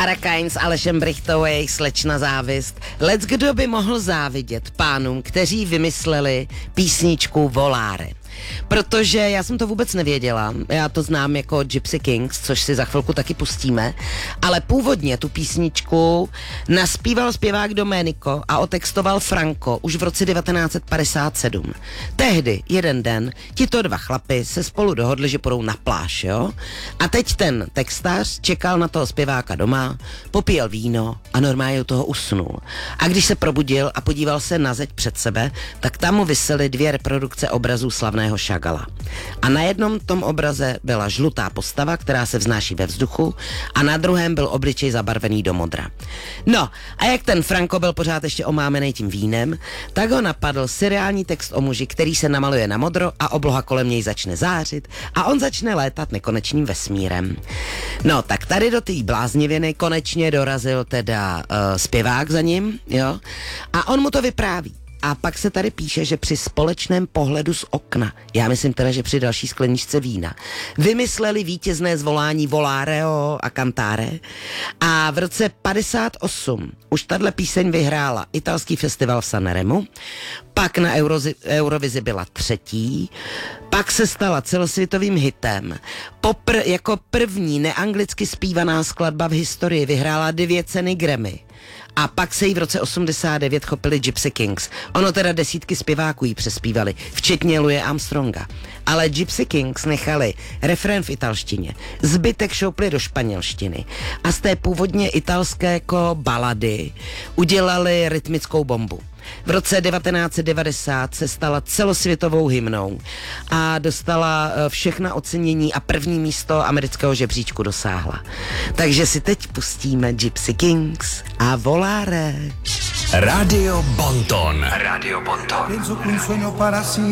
Arakain s Alešem Brychtou a jejich slečna Závist. Kdo by mohl závidět pánům, kteří vymysleli písničku Volare. Protože já jsem to vůbec nevěděla, já to znám jako Gypsy Kings, což si za chvilku taky pustíme, ale původně tu písničku naspíval zpěvák Domenico a otextoval Franco už v roce 1957. Tehdy, jeden den, tito dva chlapi se spolu dohodli, že půjdou na pláž, jo? A teď ten textař čekal na toho zpěváka doma, popíjel víno a normálně u toho usnul. A když se probudil a podíval se na zeď před sebe, tak tam mu visely 2 reprodukce obrazů slavného Chagalla. A na jednom tom obraze byla žlutá postava, která se vznáší ve vzduchu, a na druhém byl obličej zabarvený do modra. No, a jak ten Franco byl pořád ještě omámený tím vínem, tak ho napadl seriální text o muži, který se namaluje na modro a obloha kolem něj začne zářit a on začne létat nekonečným vesmírem. No, tak tady do té blázniviny konečně dorazil teda zpěvák za ním, jo, a on mu to vypráví. A pak se tady píše, že při společném pohledu z okna, já myslím teda, že při další skleničce vína, vymysleli vítězné zvolání Volareo a Cantare a v roce 58 už tahle píseň vyhrála italský festival v Sanremu, pak na Eurovizi byla 3., pak se stala celosvětovým hitem. Jako první neanglicky zpívaná skladba v historii vyhrála 2 ceny Grammy. A pak se jí v roce 89 chopili Gypsy Kings. Ono teda desítky zpěváků jí přespívali, včetně Louise Armstronga. Ale Gypsy Kings nechali refrén v italštině, zbytek šoupli do španělštiny a z té původně italské jako balady udělali rytmickou bombu. V roce 1990 se stala celosvětovou hymnou a dostala všechna ocenění a první místo amerického žebříčku dosáhla. Takže si teď pustíme Gypsy Kings a Volare. Radio Bonton. Radio Bonton.